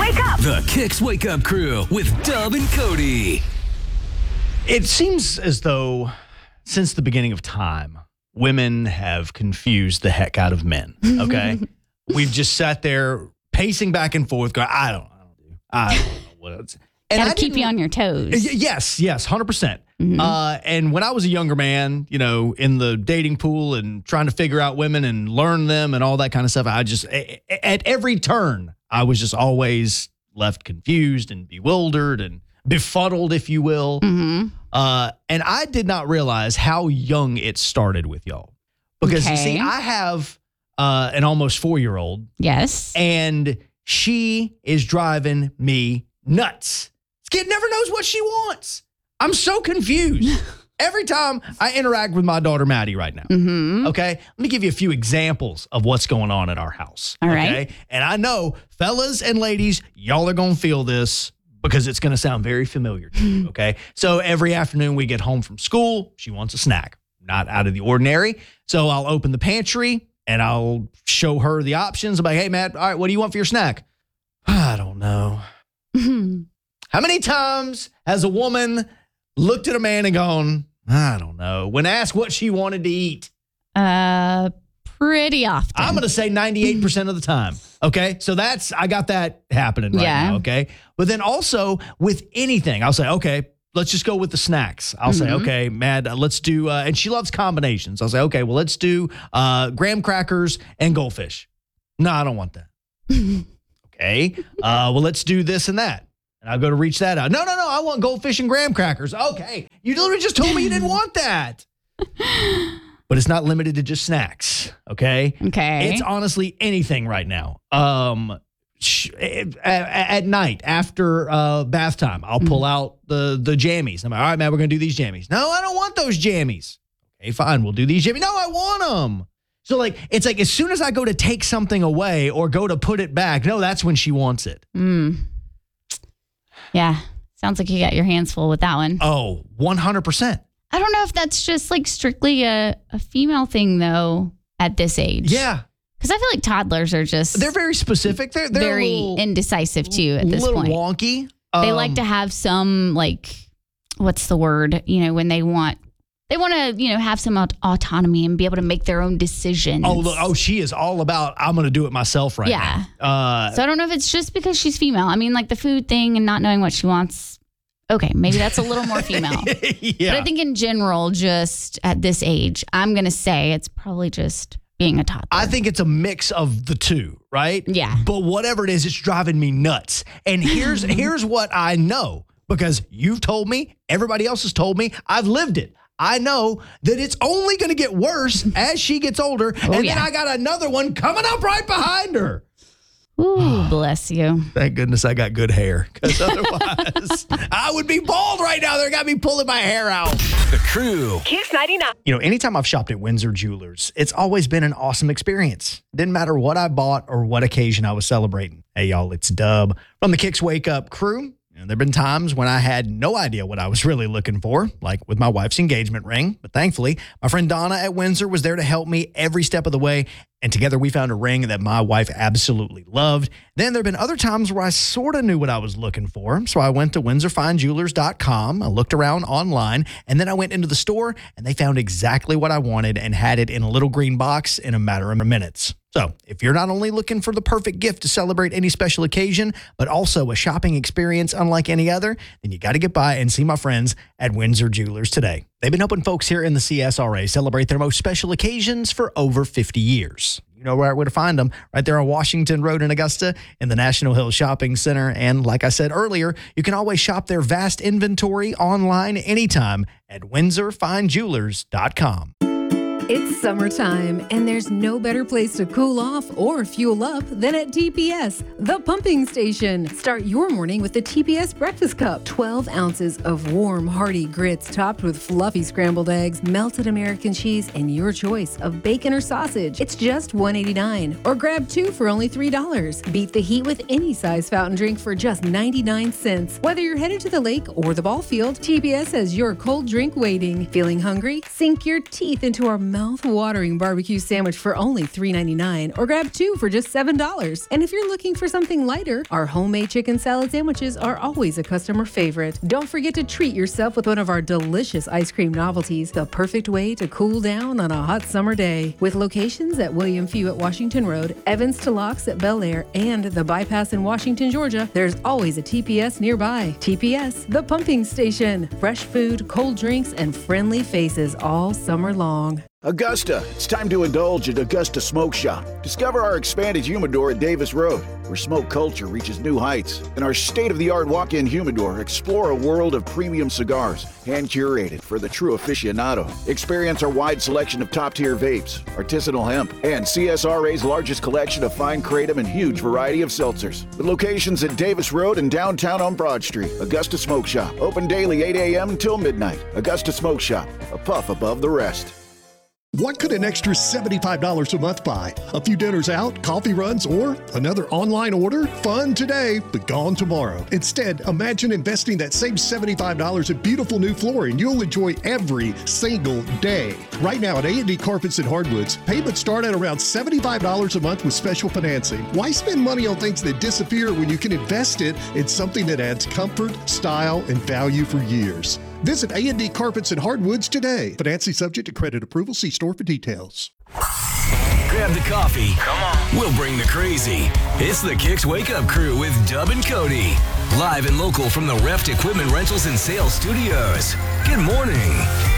wake up. The Kicks Wake Up Crew with Dub and Cody. It seems as though since the beginning of time, women have confused the heck out of men, okay? We've just sat there pacing back and forth going, I don't know what else. And Gotta keep you on your toes. Yes, 100%. And when I was a younger man, you know, in the dating pool and trying to figure out women and learn them and all that kind of stuff, I just, at every turn, I was just always left confused and bewildered and befuddled, if you will. And I did not realize how young it started with y'all. Because, you see, I have an almost 4-year-old. Yes. And she is driving me nuts. This kid never knows what she wants. I'm so confused. Every time I interact with my daughter, Maddie, right now. Okay? Let me give you a few examples of what's going on at our house. All okay? right. And I know, fellas and ladies, y'all are going to feel this because it's going to sound very familiar to you, okay? So every afternoon we get home from school, she wants a snack. Not out of the ordinary. So I'll open the pantry and I'll show her the options. I'm like, hey, Matt, all right, what do you want for your snack? I don't know. How many times has a woman looked at a man and gone, I don't know, when asked what she wanted to eat? Pretty often. I'm going to say 98% of the time. Okay. So I got that happening right now. Okay. But then also with anything, I'll say, okay, let's just go with the snacks. I'll say, okay, Mad, let's do, and she loves combinations. I'll say, okay, well, let's do graham crackers and goldfish. No, I don't want that. Okay. Well, let's do this and that. And I'll go to reach that out. No, I want goldfish and graham crackers. Okay. You literally just told me you didn't want that. But it's not limited to just snacks. Okay. Okay. It's honestly anything right now. At night after bath time, I'll pull out the jammies. I'm like, all right, man, we're going to do these jammies. No, I don't want those jammies. Okay, fine. We'll do these jammies. No, I want them. So like, it's like as soon as I go to take something away or go to put it back, no, that's when she wants it. Yeah. Sounds like you got your hands full with that one. Oh, 100%. I don't know if that's just like strictly a female thing though at this age. Yeah. Because I feel like toddlers are just... They're very specific. They're very indecisive too at this point. A little wonky. They like to have some like, what's the word? You know, when they want to, you know, have some autonomy and be able to make their own decisions. Oh, she is all about, I'm going to do it myself right now. So I don't know if it's just because she's female. I mean, like the food thing and not knowing what she wants. Okay, maybe that's a little more female. Yeah. But I think in general, just at this age, I'm going to say it's probably just being a toddler. I think it's a mix of the two, right? Yeah. But whatever it is, it's driving me nuts. And here's what I know, because you've told me, everybody else has told me, I've lived it. I know that it's only going to get worse as she gets older. Then I got another one coming up right behind her. Ooh, bless you. Thank goodness I got good hair, because otherwise I would be bald right now. They got me pulling my hair out. The Crew. Kicks 99. You know, anytime I've shopped at Windsor Jewelers, it's always been an awesome experience. Didn't matter what I bought or what occasion I was celebrating. Hey, y'all, it's Dub from the Kicks Wake Up Crew. There have been times when I had no idea what I was really looking for, like with my wife's engagement ring. But thankfully, my friend Donna at Windsor was there to help me every step of the way. And together we found a ring that my wife absolutely loved. Then there have been other times where I sort of knew what I was looking for. So I went to WindsorFineJewelers.com. I looked around online, and then I went into the store, and they found exactly what I wanted and had it in a little green box in a matter of minutes. So if you're not only looking for the perfect gift to celebrate any special occasion, but also a shopping experience unlike any other, then you got to get by and see my friends at Windsor Jewelers today. They've been helping folks here in the CSRA celebrate their most special occasions for over 50 years. You know where to find them, right there on Washington Road in Augusta in the National Hill Shopping Center. And like I said earlier, you can always shop their vast inventory online anytime at WindsorFineJewelers.com. It's summertime, and there's no better place to cool off or fuel up than at TPS, the pumping station. Start your morning with the TPS Breakfast Cup. 12 ounces of warm, hearty grits topped with fluffy scrambled eggs, melted American cheese, and your choice of bacon or sausage. It's just $1.89, or grab 2 for only $3. Beat the heat with any size fountain drink for just 99 cents. Whether you're headed to the lake or the ball field, TPS has your cold drink waiting. Feeling hungry? Sink your teeth into our mouth-watering barbecue sandwich for only $3.99 or grab 2 for just $7. And if you're looking for something lighter, our homemade chicken salad sandwiches are always a customer favorite. Don't forget to treat yourself with one of our delicious ice cream novelties, the perfect way to cool down on a hot summer day. With locations at William Few at Washington Road, Evans to Locks at Bel Air, and the Bypass in Washington, Georgia, there's always a TPS nearby. TPS, the pumping station. Fresh food, cold drinks, and friendly faces all summer long. Augusta, it's time to indulge at Augusta Smoke Shop. Discover our expanded humidor at Davis Road, where smoke culture reaches new heights. In our state-of-the-art walk-in humidor, explore a world of premium cigars, hand-curated for the true aficionado. Experience our wide selection of top-tier vapes, artisanal hemp, and CSRA's largest collection of fine kratom and huge variety of seltzers. With locations at Davis Road and downtown on Broad Street, Augusta Smoke Shop. Open daily 8 a.m. until midnight. Augusta Smoke Shop, a puff above the rest. What could an extra $75 a month buy? A few dinners out, coffee runs, or another online order? Fun today, but gone tomorrow. Instead, imagine investing that same $75 in beautiful new flooring you'll enjoy every single day. Right now at A&D Carpets and Hardwoods, payments start at around $75 a month with special financing. Why spend money on things that disappear when you can invest it in something that adds comfort, style, and value for years? Visit A&D Carpets and Hardwoods today. Financing subject to credit approval. See store for details. Grab the coffee. Come on. We'll bring the crazy. It's the Kicks Wake Up Crew with Dub and Cody. Live and local from the Reft Equipment Rentals and Sales Studios. Good morning.